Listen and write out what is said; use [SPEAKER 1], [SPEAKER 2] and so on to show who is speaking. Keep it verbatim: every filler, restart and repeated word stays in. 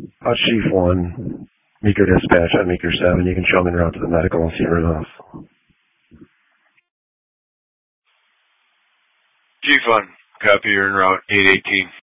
[SPEAKER 1] Uh, Chief one, Meeker dispatch on Meeker seven. You can show them en route to the medical and see Rudolph.
[SPEAKER 2] Chief one, copy, you're en route, eight eighteen.